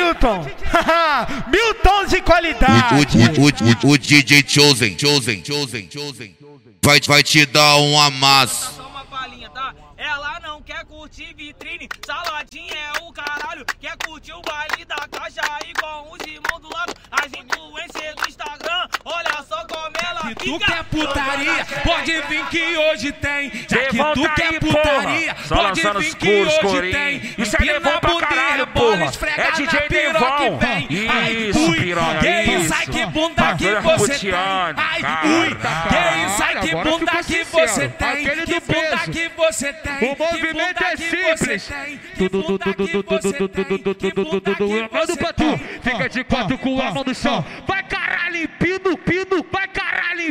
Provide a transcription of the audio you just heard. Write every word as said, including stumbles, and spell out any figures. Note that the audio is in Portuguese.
Milton. Mil tons de qualidade. O, o, o, o, o D J Chosen, Chosen, Chosen, Chosen vai, vai te dar um amasso. Só uma palhinha, tá? Ela não quer curtir vitrine, saladinha é o caralho. Quer curtir o baile da caixa aí com os irmãos do lado. As influências do Instagram, olha só como ela Se fica. tu quer putaria, pode vir que hoje tem. Já que Levanta tu quer aí, putaria, porra. Só pode lançando vir os que coros, hoje corinho. tem. Isso é Devon pra caralho, porra. É D J Devon. Isso, piranha, que isso. isso, ai que bunda que Bagulho você tem. roteando, Ai, cara. ui, que isso, ai que Agora bunda ficou que sincero. você tem. Aquele Que do bunda peso. que você tem. O movimento é simples. Manda pra tu. Fica de quatro com a mão no chão. Vai caralho, pino, pino, vai.